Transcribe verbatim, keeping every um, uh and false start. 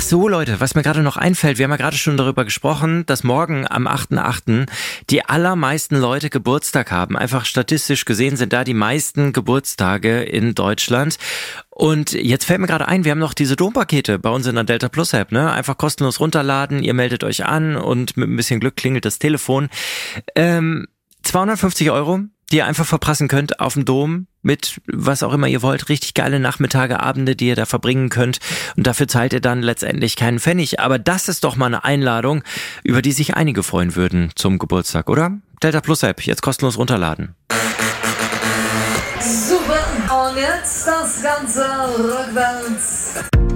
so, Leute, was mir gerade noch einfällt, wir haben ja gerade schon darüber gesprochen, dass morgen am achten achten die allermeisten Leute Geburtstag haben. Einfach statistisch gesehen sind da die meisten Geburtstage in Deutschland. Und jetzt fällt mir gerade ein, wir haben noch diese Dompakete bei uns in der Delta Plus App, ne? Einfach kostenlos runterladen, ihr meldet euch an und mit ein bisschen Glück klingelt das Telefon. Ähm, zweihundertfünfzig Euro, die ihr einfach verprassen könnt auf dem Dom mit was auch immer ihr wollt. Richtig geile Nachmittage, Abende, die ihr da verbringen könnt. Und dafür zahlt ihr dann letztendlich keinen Pfennig. Aber das ist doch mal eine Einladung, über die sich einige freuen würden zum Geburtstag, oder? Delta Plus App, jetzt kostenlos runterladen. Super, und jetzt das Ganze rückwärts.